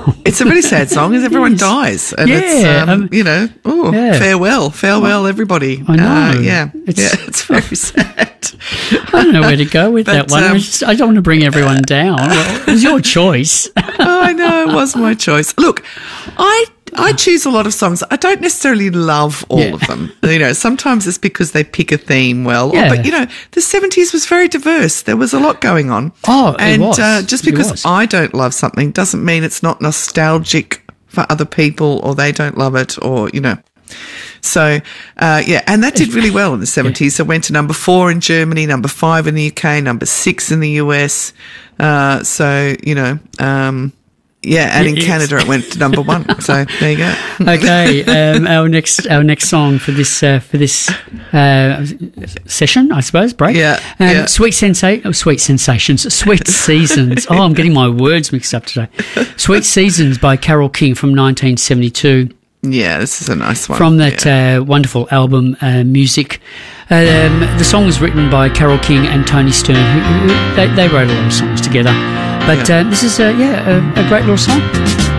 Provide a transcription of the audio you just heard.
It's a really sad song as everyone dies. And it's, farewell, everybody. I know. It's very sad. I don't know where to go with that one. I don't want to bring everyone down. Well, it was your choice. I know, it was my choice. Look, I choose a lot of songs. I don't necessarily love all of them. Sometimes it's because they pick a theme well. Yeah. But, the 70s was very diverse. There was a lot going on. Oh, and it was. Just because I don't love something doesn't mean it's not nostalgic for other people or they don't love it or. So, and that did really well in the 70s. So it went to number 4 in Germany, number 5 in the UK, number 6 in the US. And in Canada it went to number 1. So there you go. Okay, our next song for this session, I suppose, break. Sweet Sensations, Sweet Seasons. Oh, I'm getting my words mixed up today. Sweet Seasons by Carole King from 1972. Yeah, this is a nice one. From that wonderful album, Music. The song was written by Carole King and Tony Stern. They wrote a lot of songs together. But this is, a great little song.